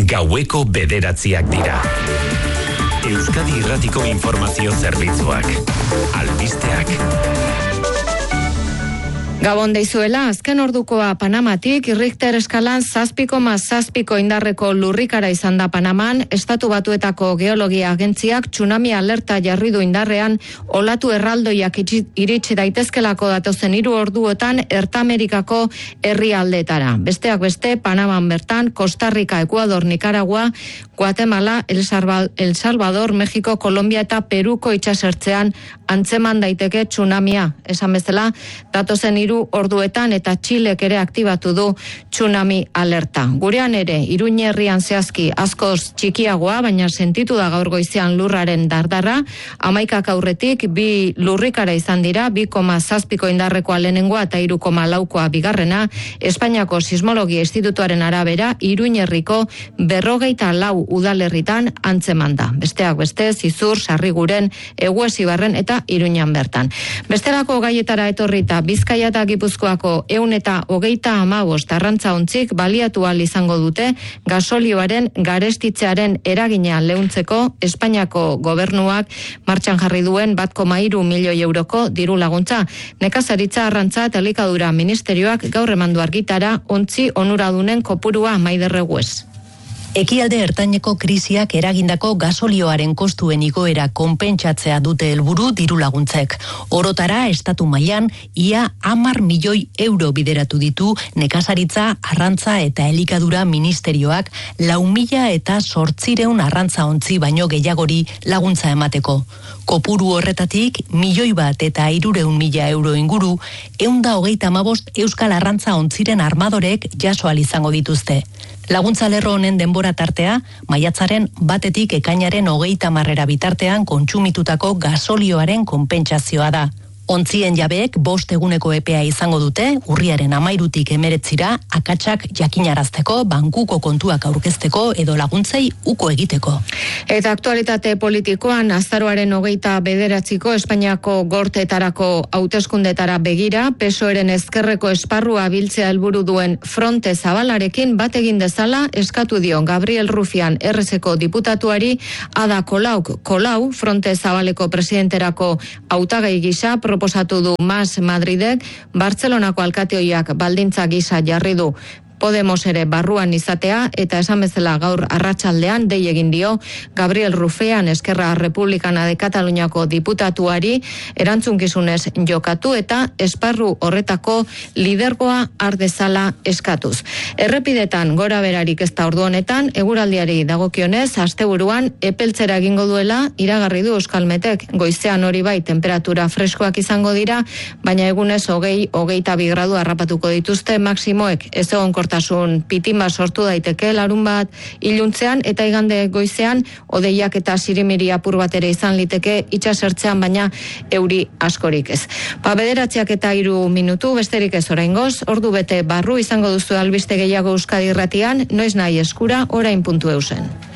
gaueko 9:00 dira. Euskadi Irratiko Informazio Zerbitzuak. Albisteak. Gabon deizuela, azken ordukoa Panamatik, Richter eskalan 7,7 indarreko lurrikara izan da Panaman, Estatu Batuetako Geologia Agentziak tsunami alerta jarri du indarrean, olatu erraldoiak iritsi daitezkelako datozen 3 orduotan Ertamerikako herrialdeetara. Besteak beste, Panaman bertan, Costa Rica, Ecuador, Nicaragua, Guatemala, El Salvador, Mexiko, Kolombia eta Peruko itsasertzean antzeman daiteke tsunamia. Esan bezala, datozen 3 orduetan eta Txilek ere aktibatu du tsunami alerta. Gurean ere, Iruñe herrian zehazki askoz txikiagoa, baina sentitu da gaur goizean lurraren dardarra. 11 aurretik 2 lurrikara izan dira, 2,7 indarrekoa lehenengoa eta 3,4 bigarrena. Espainiako Sismologia Institutuaren arabera, Iruñe herriko 44 udalerritan antzeman da. Besteak beste, Zizur, Sarriguren, Eguesibarren eta Iruñan bertan. Bestelako gaietara etorrita, Bizkaia eta Gipuzkoako 125 arrantzaontzik baliatu ahal izango dute gasolioaren garestitzearen eragina leuntzeko Espainiako gobernuak martxan jarri duen 1,3 milioi euroko diru laguntza. Nekazaritza, arrantza eta elikadura ministerioak gaur emandu argitara ontzi onuradunen kopurua Maider Reguez. Ekialde ertaineko krisiak eragindako gasolioaren kostuen igoera konpentsatzea dute helburu diru laguntzek. Orotara estatu mailan ia 10 milioi euro bideratu ditu nekazaritza, arrantza eta elikadura ministerioak 4.800 arrantzaontzi baino gehiagori laguntza emateko. Kopuru horretatik 1 milioi bat eta 300.000 euro inguru 135 euskal arrantzaontziren armadorek jaso ahal izango dituzte. Laguntza lerro honen denbora tartea, maiatzaren 1 ekainaren 30 bitartean kontsumitutako gasolioaren konpentsazioa da. Ontzien jabeek 5 eguneko epea izango dute, urriaren 13 19 akatsak jakinarazteko, bankuko kontuak aurkezteko edo laguntzei uko egiteko. Eta aktualitate politikoan, azaroaren 29ko Espainiako gorteetarako hauteskundetara begira, PSOEren ezkerreko esparrua biltzea helburu duen fronte zabalarekin bat egin dezala eskatu dio Gabriel Rufián RSko diputatuari. Ada Colau fronte zabaleko presidenterako hautagai gisa proposatu du Mas Madridek, Bartzelonako alkateoiak baldintza gisa jarri du Podemos ere barruan izatea, eta esan bezala gaur arratsaldean dei egin dio Gabriel Rufián Eskerra Republikana de Kataluniako diputatuari erantzunkizunez jokatu eta esparru horretako lidergoa ardezala eskatuz. Errepidetan gora berarik ez da ordu honetan, eguraldiari dagokionez asteburuan epeltzera egingo duela iragarri du Euskalmetek. Goizean hori bai temperatura freskoak izango dira, baina egunez 20-22 gradu harrapatuko dituzte maksimoek. Ez egonkortasun pitima sortu daiteke larunbat iluntzean eta igande goizean hodeiak eta sirimiri apur bat ere izan liteke itsasertzean, baina euri askorik ez. 9:03 besterik ez oraingoz, ordu bete barru izango duzu albiste gehiago Euskadi Irratian, noiz nahi eskura, orain.eusen.